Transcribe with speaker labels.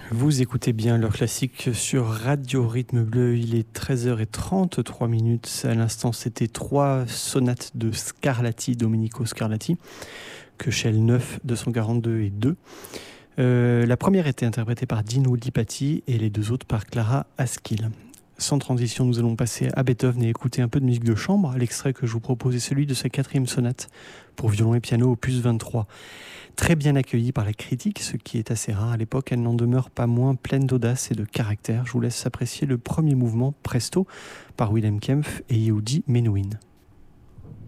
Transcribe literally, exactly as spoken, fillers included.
Speaker 1: Vous écoutez bien l'heure classique sur Radio Rythme Bleu, il est treize heures trente-trois minutes. À l'instant, c'était trois sonates de Scarlatti, Domenico Scarlatti, que Shell neuf, deux cent quarante-deux et deux. Euh, la première était interprétée par Dino Lipatti et les deux autres par Clara Askill. Sans transition, nous allons passer à Beethoven et écouter un peu de musique de chambre. L'extrait que je vous propose est celui de sa quatrième sonate pour violon et piano opus vingt-trois. Très bien accueillie par la critique, ce qui est assez rare à l'époque, elle n'en demeure pas moins pleine d'audace et de caractère. Je vous laisse apprécier le premier mouvement, Presto, par Wilhelm Kempff et Yehudi Menuhin.